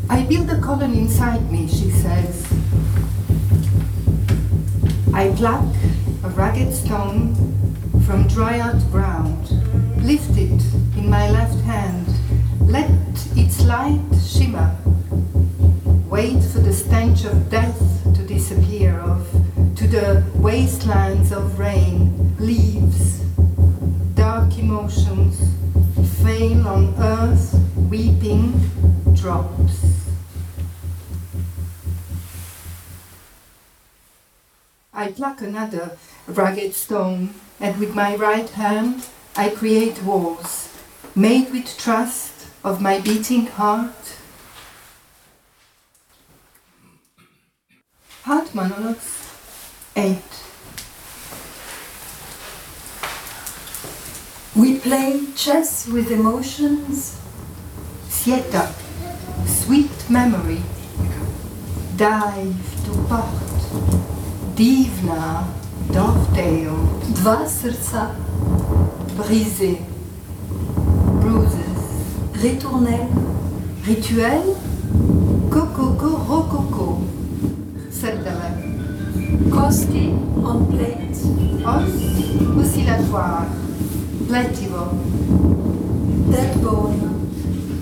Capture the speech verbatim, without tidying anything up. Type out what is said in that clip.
I build a column inside me, she says. I pluck a rugged stone from dry-out ground, lift it in my left hand, let its light shimmer, wait for the stench of death to disappear off, to the wastelands of rain, leaves, dark emotions, fail on earth, weeping drops. I pluck another rugged stone, and with my right hand I create walls, made with trust of my beating heart. Heart monologues eight. We play chess with emotions. Sieta, sweet memory. Dive to part. Divna, dovetailed. Dva srdca. Brisé. Bruises. Ritournelle. Rituel. Cococo, rococo. Srdele. Kosti on plate. Os oscillatoire. Pletivo. Dead bone.